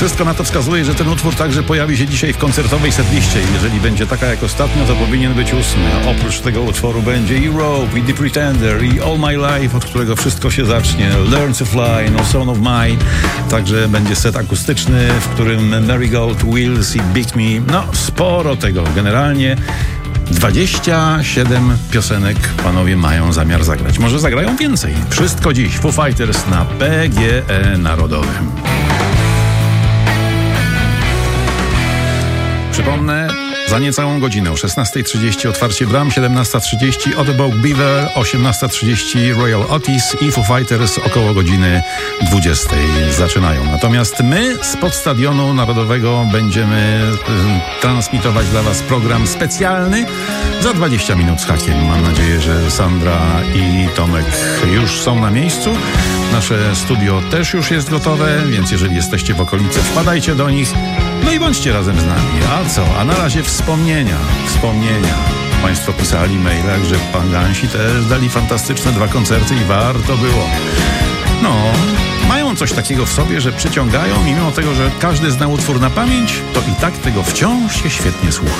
Wszystko na to wskazuje, że ten utwór także pojawi się dzisiaj w koncertowej setliście. Jeżeli będzie taka jak ostatnio, to powinien być 8. Oprócz tego utworu będzie i Rope, i The Pretender, i All My Life, od którego wszystko się zacznie. Learn to Fly, No Son of Mine. Także będzie set akustyczny, w którym Marigold, Wheels i Beat Me. No, sporo tego. Generalnie 27 piosenek panowie mają zamiar zagrać. Może zagrają więcej. Wszystko dziś. Foo Fighters na PGE Narodowym. Przypomnę, za niecałą godzinę o 16:30 otwarcie bram, 17:30 Oddbog Beaver, 18:30 Royal Otis i Foo Fighters około godziny 20:00 zaczynają. Natomiast my spod Stadionu Narodowego będziemy transmitować dla Was program specjalny za 20 minut z hakiem. Mam nadzieję, że Sandra i Tomek już są na miejscu. Nasze studio też już jest gotowe, więc jeżeli jesteście w okolicy, wpadajcie do nich. No i bądźcie razem z nami. A co? A na razie wspomnienia. Państwo pisali w mailach, że Pangansi też dali fantastyczne 2 koncerty i warto było. No, mają coś takiego w sobie, że przyciągają, mimo tego, że każdy zna utwór na pamięć, to i tak tego wciąż się świetnie słucha.